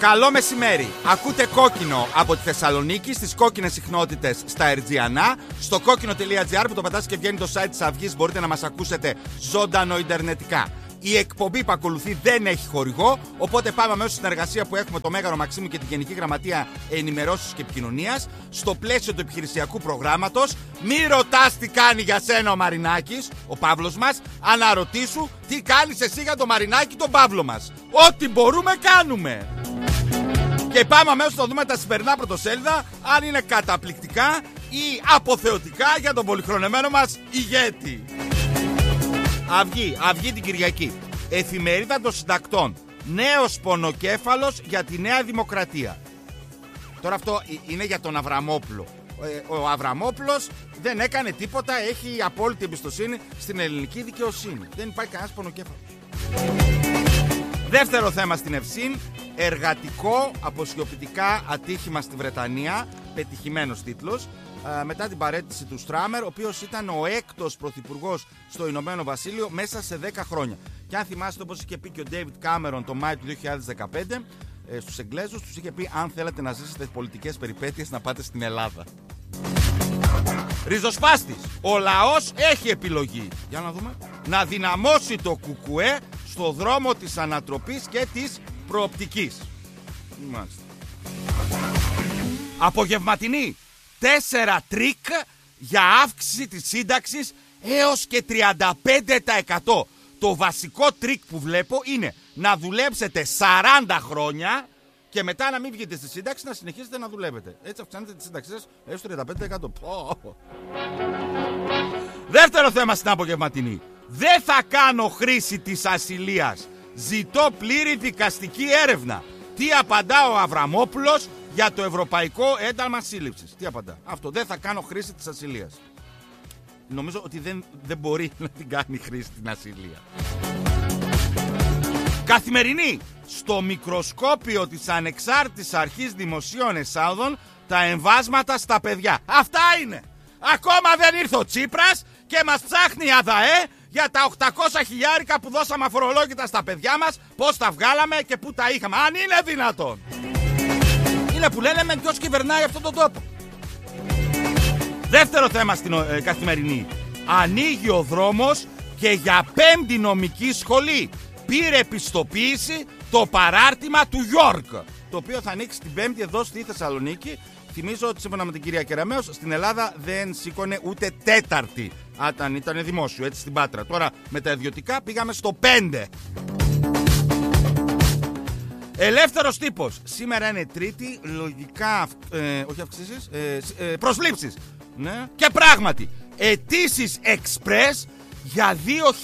Καλό μεσημέρι. Ακούτε Κόκκινο από τη Θεσσαλονίκη στις κόκκινες συχνότητες στα Ερτζιανά. Στο κόκκινο.gr που το πατάς και βγαίνει το site της Αυγής μπορείτε να μας ακούσετε ζωντανό ιντερνετικά. Η εκπομπή που ακολουθεί δεν έχει χορηγό, οπότε πάμε αμέσως στην συνεργασία που έχουμε το Μέγαρο Μαξίμου και την Γενική Γραμματεία Ενημερώσεως και Επικοινωνίας. Στο πλαίσιο του επιχειρησιακού προγράμματος, μη ρωτάς τι κάνει για σένα ο Μαρινάκης, ο Παύλος μας, αναρωτήσου τι κάνεις εσύ για το Μαρινάκη, τον Παύλο μας. Ό,τι μπορούμε κάνουμε. Και πάμε αμέσως να δούμε τα σημερινά πρωτοσέλιδα, αν είναι καταπληκτικά ή αποθεωτικά για τον πολυχρονεμένο μας ηγέτη. Αυγή την Κυριακή. Εφημερίδα των Συντακτών. Νέος πονοκέφαλος για τη Νέα Δημοκρατία. Τώρα αυτό είναι για τον Αβραμόπουλο. Ο Αβραμόπουλος δεν έκανε τίποτα, έχει απόλυτη εμπιστοσύνη στην ελληνική δικαιοσύνη. Δεν υπάρχει κανένας πονοκέφαλος. Δεύτερο θέμα στην Ευσύν. Εργατικό αποσιωπητικά ατύχημα στη Βρετανία. Πετυχημένος τίτλος. Μετά την παραίτηση του Στράμερ, ο οποίος ήταν ο έκτος πρωθυπουργός στο Ηνωμένο Βασίλειο μέσα σε 10 χρόνια. Και αν θυμάστε, όπως είχε πει και ο Ντέιβιτ Κάμερον το Μάιο του 2015 στους Εγγλέζους, τους είχε πει: αν θέλετε να ζήσετε πολιτικές περιπέτειες, να πάτε στην Ελλάδα. Ριζοσπάστης. Ο λαός έχει επιλογή. Για να δούμε. Να δυναμώσει το ΚΚΕ στο δρόμο της ανατροπής και της προοπτικής. Μάλιστα. Απογευματινή. 4 τρίκ για αύξηση της σύνταξης έως και 35%. Το βασικό τρίκ που βλέπω είναι να δουλέψετε 40 χρόνια και μετά να μην βγείτε στη σύνταξη, να συνεχίσετε να δουλεύετε. Έτσι αυξάνετε τη σύνταξή σας έως 35%. Δεύτερο θέμα στην απογευματινή. Δεν θα κάνω χρήση της ασυλίας. Ζητώ πλήρη δικαστική έρευνα. Τι απαντά ο Αβραμόπουλος για το Ευρωπαϊκό Ένταλμα Σύλληψης? Τι απαντά? Αυτό. Δεν θα κάνω χρήση της ασυλίας. Νομίζω ότι δεν μπορεί να την κάνει χρήση την ασυλία. Καθημερινή. Στο μικροσκόπιο της Ανεξάρτητης Αρχής Δημοσίων Εσόδων τα εμβάσματα στα παιδιά. Αυτά είναι. Ακόμα δεν ήρθε ο Τσίπρας και μας ψάχνει η ΑΔΑΕ για τα 800 χιλιάρικα που δώσαμε αφορολόγητα στα παιδιά μας, πώς τα βγάλαμε και πού τα είχαμε. Αν είναι δυνατόν. Είναι που λένε με ποιος κυβερνάει αυτόν τον τόπο. Δεύτερο θέμα στην καθημερινή. Ανοίγει ο δρόμος και για 5η νομική σχολή. Πήρε πιστοποίηση το παράρτημα του Γιόρκ, το οποίο θα ανοίξει την 5η εδώ στη Θεσσαλονίκη. Θυμίζω ότι σύμφωνα με την κυρία Κεραμέως στην Ελλάδα δεν σήκωνε ούτε 4η. Αν ήταν δημόσιο, έτσι στην Πάτρα. Τώρα με τα ιδιωτικά πήγαμε στο 5. Ελεύθερος τύπος. Σήμερα είναι Τρίτη. Λογικά όχι αυξήσεις, προσλήψεις. Ναι. Και πράγματι αιτήσεις εξπρές για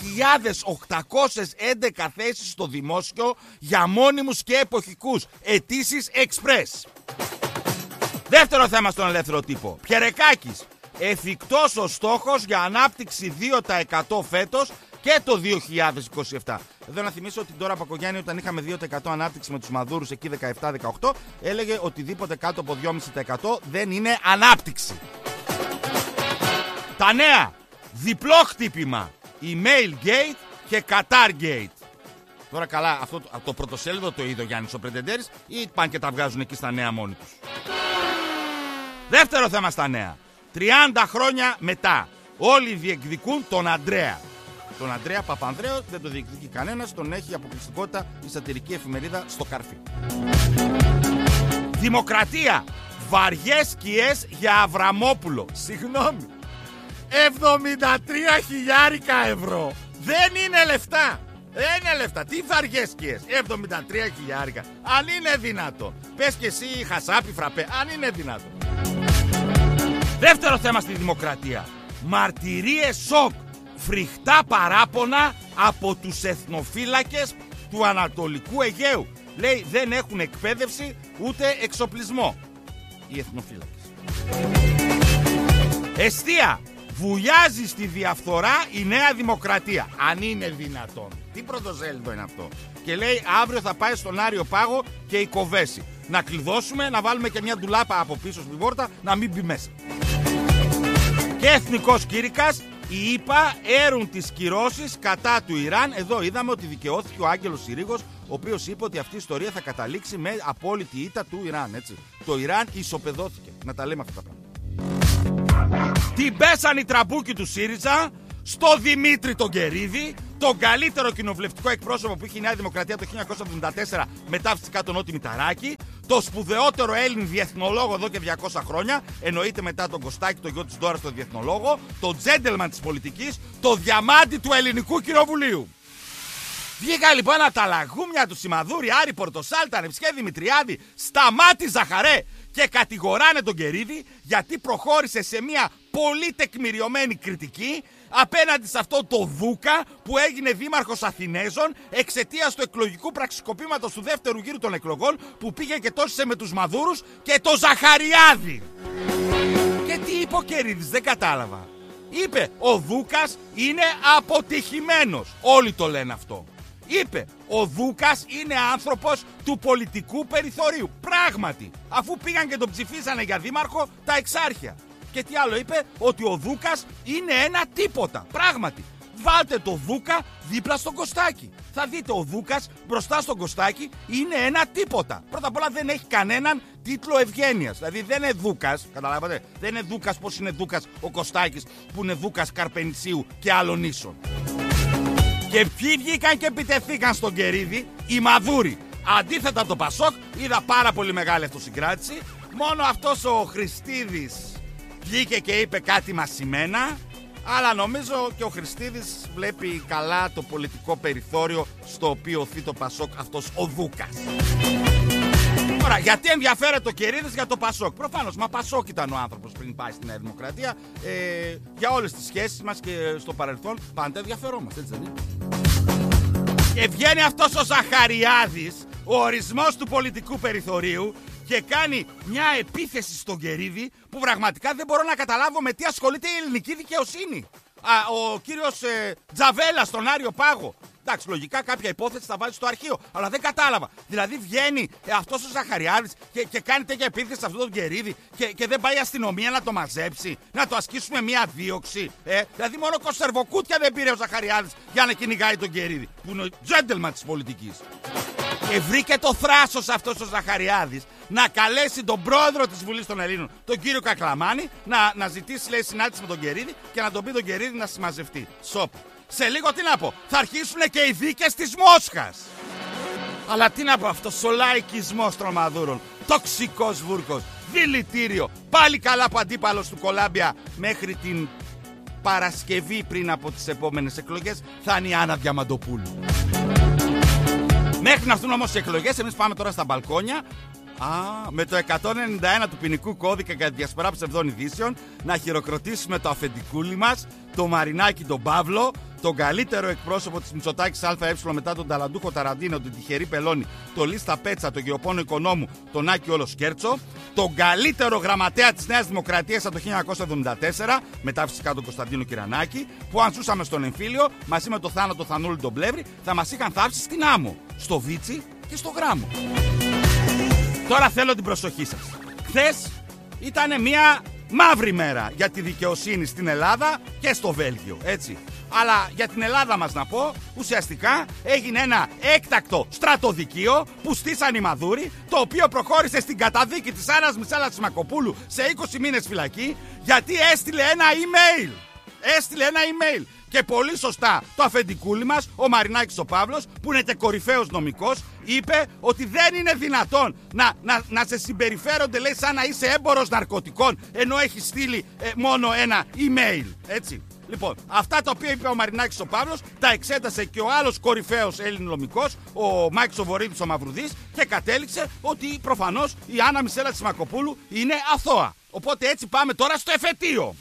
2.811 θέσεις στο δημόσιο για μόνιμους και εποχικούς. Αιτήσεις εξπρές. Δεύτερο θέμα στον ελεύθερο τύπο. Πιερεκάκης. Εφικτός ο στόχος για ανάπτυξη 2% φέτος και το 2027. Εδώ να θυμίσω ότι τώρα Πακογιάννη, όταν είχαμε 2% ανάπτυξη με τους Μαδούρους εκεί 17-18, έλεγε οτιδήποτε κάτω από 2,5% δεν είναι ανάπτυξη. Τα νέα. Διπλό χτύπημα. Email gate και Qatar gate. Τώρα καλά, αυτό το πρωτοσέλιδο το είδε ο Γιάννης ο Πρεντεντέρης ή πάνε και τα βγάζουν εκεί στα νέα μόνοι τους? Δεύτερο θέμα στα νέα. 30 χρόνια μετά. Όλοι διεκδικούν τον Αντρέα. Τον Αντρέα Παπανδρέο δεν το διεκδικεί κανένας. Τον έχει αποκλειστικότητα η σατυρική εφημερίδα στο Καρφί. Δημοκρατία. Βαριές σκιές για Αβραμόπουλο. Συγγνώμη. 73 χιλιάρικα ευρώ. Δεν είναι λεφτά. Δεν είναι λεφτά. Τι βαριές σκιές. 73 χιλιάρικα. Αν είναι δυνατό. Πες και εσύ χασάπι φραπέ. Αν είναι δυνατό. Δεύτερο θέμα στη Δημοκρατία. Μαρτυρίες σοκ. Φρικτά παράπονα από τους εθνοφύλακες του Ανατολικού Αιγαίου. Λέει δεν έχουν εκπαίδευση ούτε εξοπλισμό οι εθνοφύλακες. Εστία. Βουλιάζει στη διαφθορά η Νέα Δημοκρατία. Αν είναι δυνατόν. Τι πρωτοσέλιδο είναι αυτό? Και λέει αύριο θα πάει στον Άριο Πάγο και η Κοβέση. Να κλειδώσουμε, να βάλουμε και μια ντουλάπα από πίσω στην πόρτα να μην μπει μέσα. Και εθνικός κήρυκας. Οι ΗΠΑ έρουν τις κυρώσεις κατά του Ιράν. Εδώ είδαμε ότι δικαιώθηκε ο Άγγελος Συρίγος, ο οποίος είπε ότι αυτή η ιστορία θα καταλήξει με απόλυτη ήττα του Ιράν. Έτσι. Το Ιράν ισοπεδώθηκε. Να τα λέμε αυτά τα πράγματα. Την πέσαν οι τραμπούκοι του ΣΥΡΙΖΑ στο Δημήτρη τον Κερίδη, τον καλύτερο κοινοβουλευτικό εκπρόσωπο που είχε η Νέα Δημοκρατία το 1974 μετά φυσικά τον Νότι Μηταράκη, το σπουδαιότερο Έλλην διεθνολόγο εδώ και 200 χρόνια, εννοείται μετά τον Κωστάκη, τον γιο της Ντόρας, τον διεθνολόγο, τον τζέντελμαν της πολιτικής, το διαμάντι του ελληνικού κοινοβουλίου. Βγήκα λοιπόν από τα λαγούμια του Σιμαδούρη, Άρη Πορτοσάλτα, Νεψιέ Δημητριάδη, Σταμάτη Ζαχαρέ και κατηγοράνε τον Κερίδη γιατί προχώρησε σε μια πολύ τεκμηριωμένη κριτική απέναντι σε αυτό το Δούκα που έγινε δήμαρχος Αθηνέζων εξαιτίας του εκλογικού πραξικοπήματος του δεύτερου γύρου των εκλογών που πήγε και τόσισε με τους Μαδούρους και το Ζαχαριάδη. Και τι είπε ο Κερίδης, δεν κατάλαβα. Είπε ο Δούκας είναι αποτυχημένος. Όλοι το λένε αυτό. Είπε ο Δούκας είναι άνθρωπος του πολιτικού περιθωρίου. Πράγματι, αφού πήγαν και τον ψηφίσανε για δήμαρχο τα εξάρχεια. Και τι άλλο είπε, ότι ο Δούκας είναι ένα τίποτα. Πράγματι, βάλτε το Δούκα δίπλα στον Κωστάκη. Θα δείτε ο Δούκας μπροστά στον Κωστάκη είναι ένα τίποτα. Πρώτα απ' όλα δεν έχει κανέναν τίτλο ευγένειας. Δηλαδή δεν είναι Δούκας, καταλάβατε, δεν είναι Δούκας πως είναι Δούκας ο Κωστάκης που είναι Δούκας Καρπενησίου και άλλων ίσων. Και ποιοι βγήκαν και επιτεθήκαν στον Κερίδη, οι Μαδούροι. Αντίθετα το Πασόκ, είδα πάρα πολύ μεγάλη αυτοσυγκράτηση. Μόνο αυτός ο Χριστίδης βγήκε και είπε κάτι μασημένα. Αλλά νομίζω και ο Χριστίδης βλέπει καλά το πολιτικό περιθώριο στο οποίο οθεί το Πασόκ αυτός ο Δούκας. Τώρα, γιατί ενδιαφέρεται ο Κερίδης για το Πασόκ? Προφανώς, μα Πασόκ ήταν ο άνθρωπος πριν πάει στη Νέα Δημοκρατία. Για όλες τις σχέσεις μας και στο παρελθόν πάντα ενδιαφερόμαστε, έτσι δεν είναι? Και βγαίνει αυτός ο Ζαχαριάδης, ο ορισμός του πολιτικού περιθωρίου, και κάνει μια επίθεση στον Κερίδη που πραγματικά δεν μπορώ να καταλάβω με τι ασχολείται η ελληνική δικαιοσύνη. Ο κύριος Τζαβέλα στον Άριο Πάγο. Εντάξει, λογικά κάποια υπόθεση θα βάζει στο αρχείο, αλλά δεν κατάλαβα. Δηλαδή βγαίνει αυτός ο Ζαχαριάδης και κάνει τέτοια επίθεση σε αυτόν τον Κερίδη και δεν πάει η αστυνομία να το μαζέψει, να το ασκήσουμε μια δίωξη. Δηλαδή μόνο κονσερβοκούτια δεν πήρε ο Ζαχαριάδης για να κυνηγάει τον Κερίδη, που είναι ο τζέντελμαν της πολιτικής. Και βρήκε το θράσος αυτός ο Ζαχαριάδης να καλέσει τον πρόεδρο της Βουλής των Ελλήνων, τον κύριο Κακλαμάνη, να ζητήσει, λέει, συνάντηση με τον Κερίδη και να τον πει τον Κερίδη να συμμαζευτεί. Σοπ. Σε λίγο τι να πω, θα αρχίσουν και οι δίκες της Μόσχας. Αλλά τι να πω, αυτός ο λαϊκισμός των Μαδούρων, τοξικός βούρκος, δηλητήριο. Πάλι καλά που αντίπαλος του Κολάμπια μέχρι την Παρασκευή πριν από τις επόμενες εκλογές θα είναι η Άννα Διαμαντοπούλου. Μέχρι να έρθουν όμως οι εκλογές, εμείς πάμε τώρα στα μπαλκόνια. Με το 191 του ποινικού κώδικα για τη διασπορά ψευδών ειδήσεων να χειροκροτήσουμε το αφεντικούλι μας, το Μαρινάκη τον Παύλο, τον καλύτερο εκπρόσωπο της Μητσοτάκης ΑΕ μετά τον ταλαντούχο Ταραντίνο, τον τυχερή Πελώνη, τον Λίστα Πέτσα, τον Γεωπόνο Οικονόμου, τον Άκη Όλο Σκέρτσο, τον καλύτερο γραμματέα της Νέας Δημοκρατίας από το 1974, μετά φυσικά τον Κωνσταντίνο Κυρανάκη, που αν ζούσαμε στον εμφύλιο, μαζί με το Θάνατο Θανούλη τον Πλεύρη, θα μας είχαν θάψει στην Άμμο, στο Βίτσι και στο Γράμμο. Τώρα θέλω την προσοχή σας. Χθες ήταν μια μαύρη μέρα για τη δικαιοσύνη στην Ελλάδα και στο Βέλγιο, έτσι. Αλλά για την Ελλάδα μας να πω, ουσιαστικά έγινε ένα έκτακτο στρατοδικείο που στήσαν οι Μαδούροι, το οποίο προχώρησε στην καταδίκη της Άννας Μισέλας Τσιμακοπούλου σε 20 μήνες φυλακή, γιατί έστειλε ένα email. Και πολύ σωστά το αφεντικούλι μας, ο Μαρινάκης ο Παύλος, που είναι και κορυφαίος νομικός, είπε ότι δεν είναι δυνατόν να σε συμπεριφέρονται, λέει, σαν να είσαι έμπορος ναρκωτικών, ενώ έχει στείλει μόνο ένα email, έτσι. Λοιπόν, αυτά τα οποία είπε ο Μαρινάκης ο Παύλος τα εξέτασε και ο άλλος κορυφαίος Έλλην νομικός, ο Μάικς ο Βορύδης ο Μαυρουδής, και κατέληξε ότι προφανώς η Άννα Μισέλα Τσιμακοπούλου είναι αθώα. Οπότε έτσι πάμε τώρα στο εφετείο.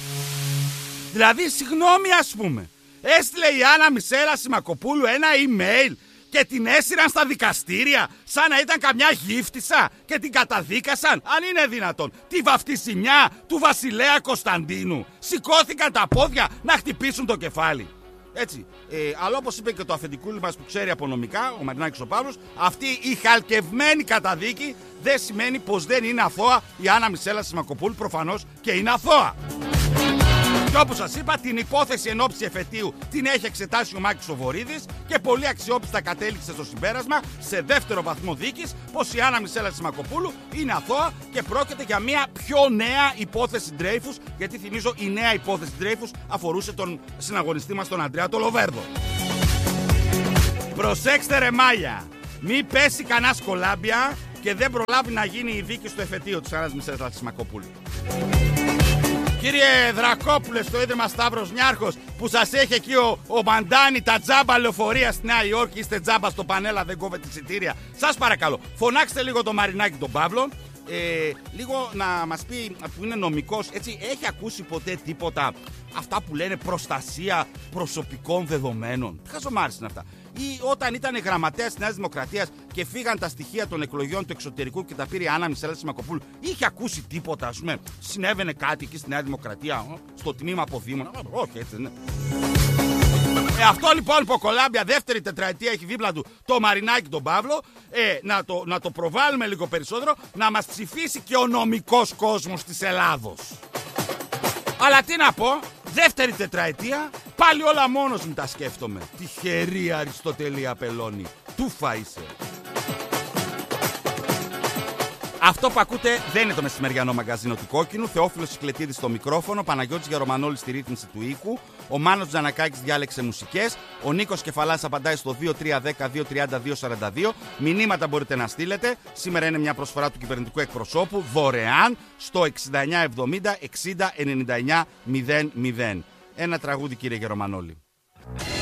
Δηλαδή, συγγνώμη, ας πούμε, έστειλε η Άννα Μισέλα Τσιμακοπούλου ένα email και την έσυραν στα δικαστήρια σαν να ήταν καμιά γύφτισσα και την καταδίκασαν. Αν είναι δυνατόν, τη βαφτισιμιά του βασιλέα Κωνσταντίνου. Σηκώθηκαν τα πόδια να χτυπήσουν το κεφάλι. Έτσι. Αλλά όπως είπε και το αφεντικούλι μας που ξέρει από νομικά, ο Μαρινάκης ο Παύλος, αυτή η χαλκευμένη καταδίκη δεν σημαίνει πως δεν είναι αθώα η Άννα Μισέλα Τσιμακοπούλου. Προφανώς και είναι αθώα. Και όπως σας είπα, την υπόθεση εν ώψη εφετείου την έχει εξετάσει ο Μάκης ο Βορίδης και πολύ αξιόπιστα κατέληξε στο συμπέρασμα σε δεύτερο βαθμό δίκης πως η Άννα Μισέλα Τσιμακοπούλου είναι αθώα και πρόκειται για μια πιο νέα υπόθεση Ντρέιφους, γιατί θυμίζω η νέα υπόθεση Ντρέιφους αφορούσε τον συναγωνιστή μας τον Αντρέα το Λοβέρδο. Προσέξτε ρε μάγια, μη πέσει κανένα σκολάμπια και δεν προλάβει να γίνει η δίκη στο εφετείο της Άννας Μισέλας Τσιμακοπούλου. Κύριε Δρακόπουλε, στο Ίδρυμα Σταύρος Νιάρχος, που σας έχει εκεί ο Μαντάνη τα τζάμπα λεωφορεία στη Νέα Υόρκη, είστε τζάμπα στο Πανέλα, δεν κόβετε εισιτήρια. Σας παρακαλώ, φωνάξτε λίγο το Μαρινάκι τον Παύλο, λίγο να μας πει, που είναι νομικός, έτσι, έχει ακούσει ποτέ τίποτα αυτά που λένε προστασία προσωπικών δεδομένων? Τι χαζομάρες είναι αυτά? Ή όταν ήταν γραμματέας της Νέας Δημοκρατίας και φύγαν τα στοιχεία των εκλογών του εξωτερικού και τα πήρε η Άννα Μισέλα Τσιμακοπούλου, είχε ακούσει τίποτα, ας πούμε, συνέβαινε κάτι εκεί στη Νέα Δημοκρατία, στο τμήμα αποδήμων? Όχι, έτσι δεν είναι. Αυτό λοιπόν υποκολάμπια δεύτερη τετραετία έχει δίπλα του το Μαρινάκι τον Παύλο, να το προβάλλουμε λίγο περισσότερο, να μας ψηφίσει και ο νομικός κόσμος της Ελλάδος. Αλλά τι να πω, δεύτερη τετραετία, πάλι όλα μόνος μου τα σκέφτομαι. Τυχερή Αριστοτελή Απελώνη, τούφα είσαι. Αυτό που ακούτε δεν είναι το μεσημεριανό μαγκαζίνο του Κόκκινου. Θεόφιλος Κυκλετίδης στο μικρόφωνο, Παναγιώτης Γερομανόλης στη ρύθμιση του ήχου, ο Μάνος Τζανακάκης διάλεξε μουσικές, ο Νίκος Κεφαλάς απαντάει στο 2310-232-42. Μηνύματα μπορείτε να στείλετε. Σήμερα είναι μια προσφορά του κυβερνητικού εκπροσώπου, δωρεάν, στο 6970 60 99 00. Ένα τραγούδι, κύριε Γερομανόλη.